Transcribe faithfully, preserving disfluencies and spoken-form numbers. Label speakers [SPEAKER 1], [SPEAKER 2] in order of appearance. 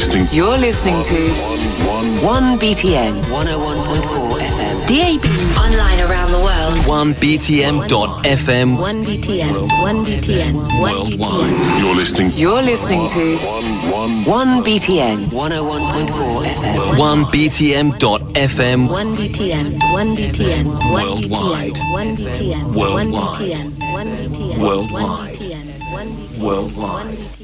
[SPEAKER 1] listening.
[SPEAKER 2] You're listening to one B T N one oh one point four F M. D A B.
[SPEAKER 3] Online around the world.
[SPEAKER 4] one B T M dot F M.
[SPEAKER 3] one B T N. one B T N. one B T N.
[SPEAKER 1] You're listening.
[SPEAKER 2] You're listening to one B T N one oh one point four F M.
[SPEAKER 4] one B T M dot F M.
[SPEAKER 3] one B T N. one B T N.
[SPEAKER 4] Worldwide.
[SPEAKER 3] one B T N.
[SPEAKER 4] Worldwide.
[SPEAKER 3] one B T N. one B T N.
[SPEAKER 4] Worldwide.
[SPEAKER 3] one B T N. one B T N.
[SPEAKER 4] Worldwide.